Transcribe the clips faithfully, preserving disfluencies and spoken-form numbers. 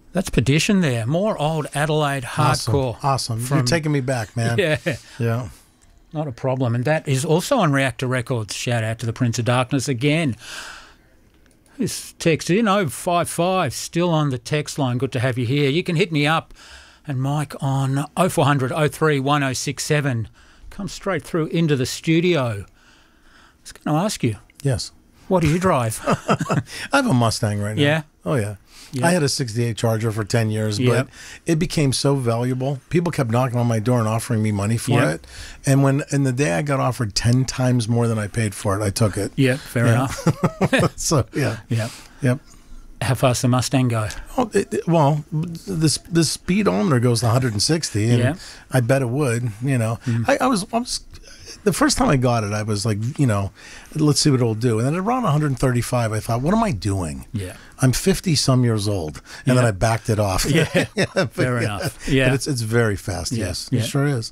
That's Perdition there. More old Adelaide hardcore. Awesome. awesome. From, You're taking me back, man. Yeah. Yeah. Not a problem. And that is also on Reactor Records. Shout out to the Prince of Darkness again. This text in oh five five, still on the text line. Good to have you here. You can hit me up and Mike on oh four hundred, oh three, one oh six seven. Come straight through into the studio. I was going to ask you. Yes. What do you drive? I have a Mustang right now. Yeah? Oh, yeah. Yeah. I had a sixty-eight Charger for ten years, Yep. but it became so valuable. People kept knocking on my door and offering me money for Yep. it. And when in the day I got offered ten times more than I paid for it, I took it. Yeah, fair Yeah. enough. So, yeah. Yeah. Yep. How fast the Mustang go? Oh, it, it- well, this the speedometer goes to one hundred sixty, and Yeah. I bet it would. You know, I, I was I was the first time I got it, I was like, you know, let's see what it'll do. And then around one hundred thirty-five, I thought, what am I doing? Yeah. I'm fifty some years old, and then Yeah. I backed it off. Yeah. but Fair yeah. enough. Yeah. But it's it's very fast. Yeah. Yes, Yeah. it sure is.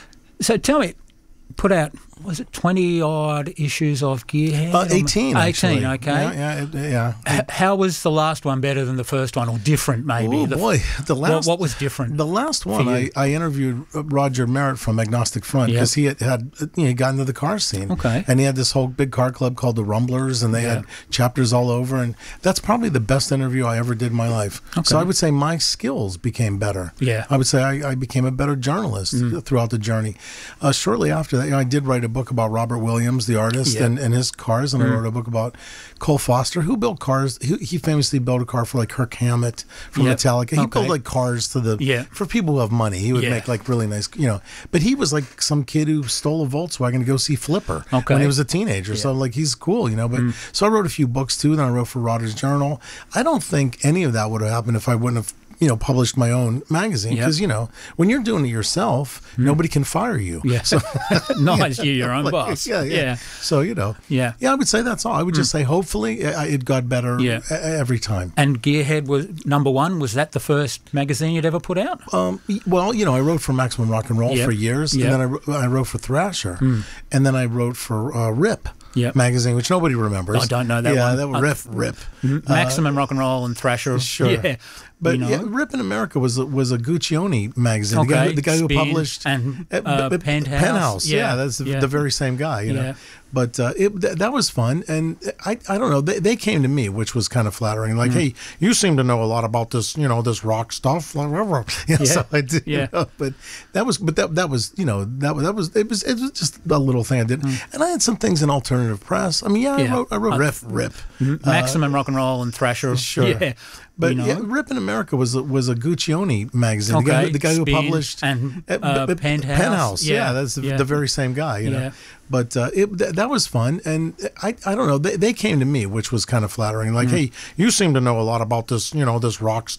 So tell me, put out, was it twenty odd issues of Gearhead? Uh, eighteen. eighteen, actually. okay. Yeah, yeah, it- yeah. H- How was the last one better than the first one, or different maybe? Oh The- boy, the What, last what was different? The last one, you? I, I interviewed Roger Merritt from Agnostic Front because he had, had you know, got into the car scene. Okay. And he had this whole big car club called the Rumblers, and they Yeah. had chapters all over. And that's probably the best interview I ever did in my life. Okay. So I would say my skills became better. Yeah. I would say I, I became a better journalist throughout the journey. Uh, shortly after that, you know, I did write a book about Robert Williams, the artist, Yeah. and, and his cars. And I wrote a book about Cole Foster, who built cars. He, he famously built a car for like Kirk Hammett from Yep. Metallica. He Okay. built like cars to the Yeah. for people who have money. He would Yeah. make like really nice, you know. But he was like some kid who stole a Volkswagen to go see Flipper Okay. when he was a teenager. So like he's cool, you know. But so I wrote a few books too. Then I wrote for Rodder's Journal. I don't think any of that would have happened if I wouldn't have, you know, published my own magazine. Yep. Because you know, when you're doing it yourself, nobody can fire you. Yeah. So, Nice, you're your own like, boss. Yeah, yeah, Yeah. So you know, Yeah. yeah. I would say that's all. I would just say hopefully it, it got better Yeah. e- every time. And Gearhead was number one. Was that the first magazine you'd ever put out? Um, y- well, you know, I wrote for Maximum Rock and Roll Yep. for years, Yep. and then I, wr- I wrote for Thrasher, and then I wrote for uh, Rip Yep. magazine, which nobody remembers. I don't know that yeah, one. that was Uh, Rip, Rip. Maximum Rock and Roll and Thrasher. Sure. Yeah. But you know. yeah, Rip in America was a, was a Guccione magazine. The guy, Okay, who- the guy who Spin published and, uh, uh, b- b- Penthouse. Penthouse. Yeah, Yeah, that's the, yeah. the very same guy. You Yeah. know. But uh, it, th- that was fun, and I, I don't know. They, they came to me, which was kind of flattering. Like, Mm-hmm. hey, you seem to know a lot about this, you know, this rock stuff. Whatever. Yeah, Yeah. So I did. you Yeah. know, but that was, but that that was, you know, that was that was it was it was just a little thing I did, and I had some things in alternative press. I mean, yeah, I Mm. Yeah. wrote I wrote Uh, Rip, Rip. Maximum Rock and Roll and Thrasher. Sure. Yeah. But you know. yeah, Rip in America was a, was a Guccione magazine. The guy, Okay, the guy who Spin published and, uh, uh, b- b- Penthouse. Yeah, Yeah, that's the, yeah. the very same guy. You know. Yeah. But uh, it, th- that was fun, and I I don't know. They, they came to me, which was kind of flattering. Like, hey, you seem to know a lot about this, you know, this rock stuff.